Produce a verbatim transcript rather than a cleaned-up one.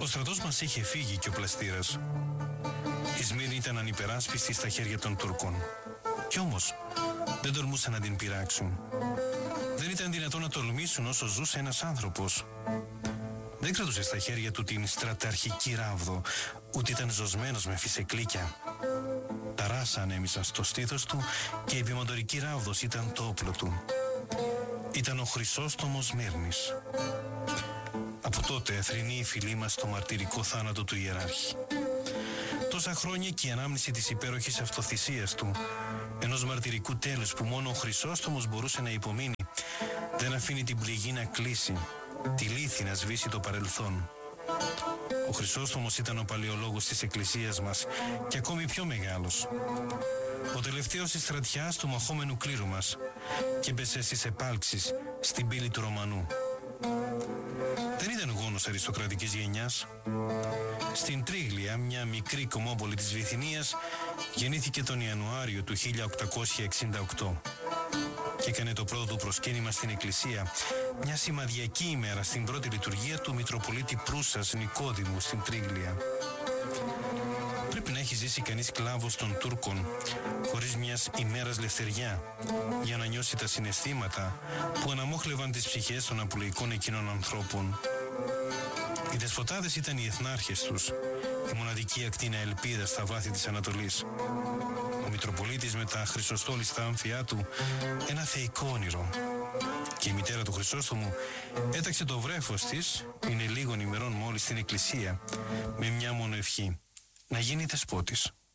Ο στρατός μας είχε φύγει και ο πλαστήρας. Η Σμύρνη ήταν ανυπεράσπιστη στα χέρια των Τούρκων. Κι όμως δεν τολμούσαν να την πειράξουν. Δεν ήταν δυνατόν να τολμήσουν όσο ζούσε ένας άνθρωπος. Δεν κρατούσε στα χέρια του την στραταρχική ράβδο, ούτε ήταν ζωσμένος με φυσεκλίκια. Τα ράσα ανέμισαν στο στήθος του και η επιμοντορική ράβδος ήταν το όπλο του. Ήταν ο Χρυσόστομος Σμύρνης. Από τότε θρηνεί η φυλή μας στο μαρτυρικό θάνατο του ιεράρχη. Τόσα χρόνια και η ανάμνηση της υπέροχης αυτοθυσίας του, ενός μαρτυρικού τέλους που μόνο ο Χρυσόστομος μπορούσε να υπομείνει, δεν αφήνει την πληγή να κλείσει, τη λύθη να σβήσει το παρελθόν. Ο Χρυσόστομος ήταν ο παλαιολόγος της εκκλησίας μας και ακόμη πιο μεγάλος. Ο τελευταίος της στρατιάς του μαχόμενου κλήρου μας και έπεσε στις επάλξεις στην πύλη του Ρωμανού. Δεν ήταν γόνος αριστοκρατικής γενιάς. Στην Τρίγλια, μια μικρή κομμόπολη της Βυθινίας, γεννήθηκε τον Ιανουάριο του χίλια οκτακόσια εξήντα οκτώ και έκανε το πρώτο του προσκύνημα στην εκκλησία, μια σημαδιακή ημέρα στην πρώτη λειτουργία του Μητροπολίτη Προύσας Νικόδημου στην Τρίγλια. Πρέπει να έχει ζήσει κανείς σκλάβος των Τούρκων, χωρίς μιας ημέρας λευτεριά, για να νιώσει τα συναισθήματα που αναμόχλευαν τις ψυχές των απολογικών εκείνων ανθρώπων. Οι δεσποτάδες ήταν οι εθνάρχες τους, η μοναδική ακτίνα ελπίδας στα βάθη της Ανατολής. Ο Μητροπολίτης με τα χρυσοστόλιστα άμφια του, ένα θεϊκό όνειρο. Και η μητέρα του Χρυσόστομου έταξε το βρέφος της, είναι λίγων ημερών μόλις στην εκκλησία, με μια μόνο ευχή: να γίνει δεσπότης.